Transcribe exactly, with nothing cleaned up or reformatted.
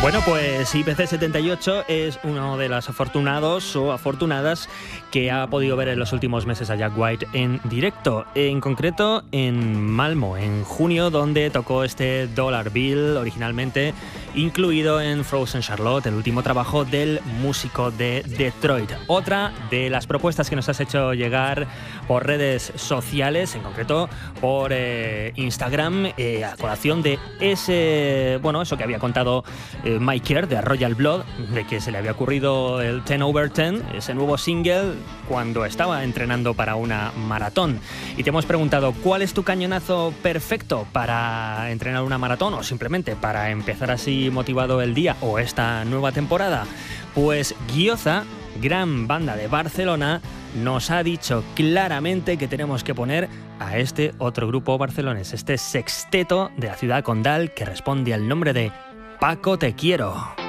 Bueno, pues I P C setenta y ocho es uno de los afortunados o afortunadas que ha podido ver en los últimos meses a Jack White en directo, en concreto en Malmö, en junio, donde tocó este Dollar Bill, originalmente incluido en Frozen Charlotte, el último trabajo del músico de Detroit. Otra de las propuestas que nos has hecho llegar por redes sociales, en concreto por eh, Instagram, eh, a colación de ese, bueno, eso que había contado eh, Mike Kerr de Royal Blood, de que se le había ocurrido el ten over ten, ese nuevo single, cuando estaba entrenando para una maratón. Y te hemos preguntado, ¿cuál es tu cañonazo perfecto para entrenar una maratón o simplemente para empezar así motivado el día o esta nueva temporada? Pues Gioza, gran banda de Barcelona, nos ha dicho claramente que tenemos que poner a este otro grupo barcelonés, este sexteto de la ciudad condal que responde al nombre de Paco Te Quiero.